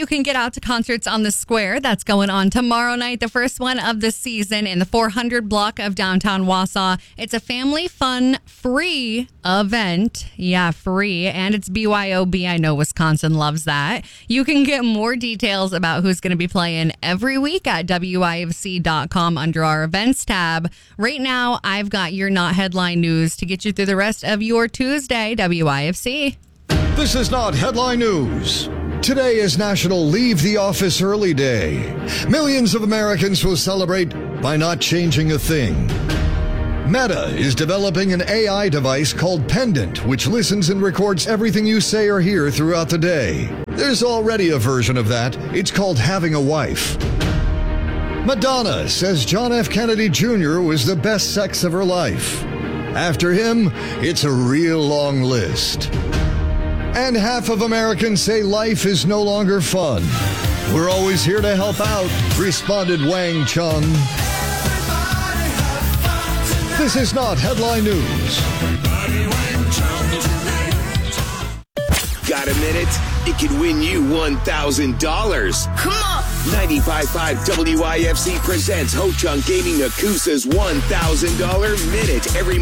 you can get out to Concerts on the Square. That's going on tomorrow night, the first one of the season in the 400 block of downtown Wausau. It's a family fun, free event. Yeah, free. And it's BYOB. I know Wisconsin loves that. You can get more details about who's going to be playing every week at WIFC.com under our events tab. Right now, I've got your not headline news to get you through the rest of your Tuesday, WIFC. This is not headline news. Today is National Leave the Office Early Day. Millions of Americans will celebrate by not changing a thing. Meta is developing an AI device called Pendant, which listens and records everything you say or hear throughout the day. There's already a version of that. It's called Having a Wife. Madonna says John F. Kennedy Jr. was the best sex of her life. After him, it's a real long list. And half of Americans say life is no longer fun. We're always here to help out, responded Wang Chung. This is not headline news. Got a minute? It could win you $1,000. Come on! 95.5 WIFC presents Ho Chunk Gaming Akusa's $1,000 minute every